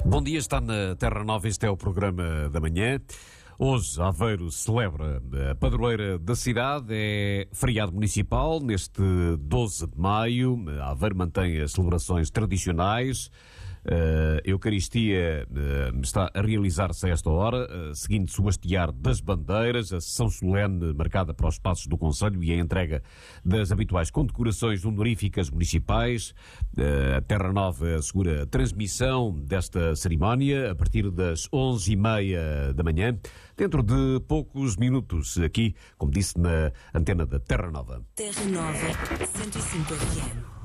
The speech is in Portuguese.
Bom dia, está na Terra Nova, este é o programa da manhã. Hoje, Aveiro celebra a padroeira da cidade, é feriado municipal, neste 12 de maio. Aveiro mantém as celebrações tradicionais. A Eucaristia está a realizar-se a esta hora, seguindo-se o hastear das bandeiras, a sessão solene marcada para os espaços do Conselho e a entrega das habituais condecorações honoríficas municipais. A Terra Nova assegura a transmissão desta cerimónia a partir das 11h30 da manhã, dentro de poucos minutos, aqui, como disse, na antena da Terra Nova. Terra Nova 105 FM.